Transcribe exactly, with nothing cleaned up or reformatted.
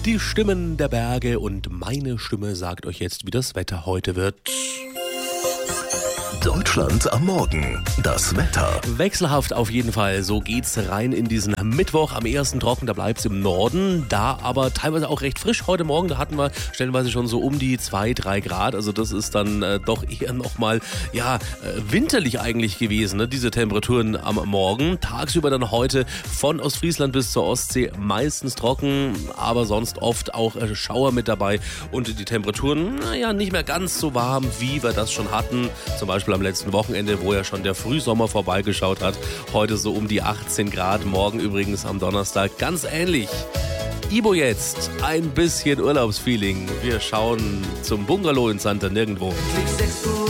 Die Stimmen der Berge und meine Stimme sagt euch jetzt, wie das Wetter heute wird. Deutschland am Morgen. Das Wetter. Wechselhaft auf jeden Fall. So geht's rein in diesen Mittwoch. Am ersten trocken, da bleibt's im Norden. Da aber teilweise auch recht frisch. Heute Morgen, da hatten wir stellenweise schon so um die zwei, drei Grad. Also das ist dann äh, doch eher nochmal, ja, äh, winterlich eigentlich gewesen, ne? Diese Temperaturen am Morgen. Tagsüber dann heute von Ostfriesland bis zur Ostsee meistens trocken, aber sonst oft auch äh, Schauer mit dabei. Und die Temperaturen, naja, nicht mehr ganz so warm, wie wir das schon hatten. Zum Beispiel am letzten Wochenende, wo ja schon der Frühsommer vorbeigeschaut hat. Heute so um die achtzehn Grad, morgen übrigens am Donnerstag ganz ähnlich. Ibo jetzt, ein bisschen Urlaubsfeeling. Wir schauen zum Bungalow in Santa Nirgendwo.